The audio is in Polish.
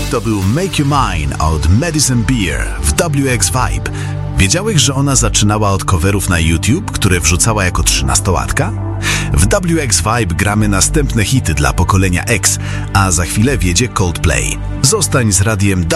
To był Make You Mine od Madison Beer w WX Vibe. Wiedziałeś, że ona zaczynała od coverów na YouTube, które wrzucała jako 13-latka? W WX Vibe gramy następne hity dla pokolenia X, a za chwilę wjedzie Coldplay. Zostań z radiem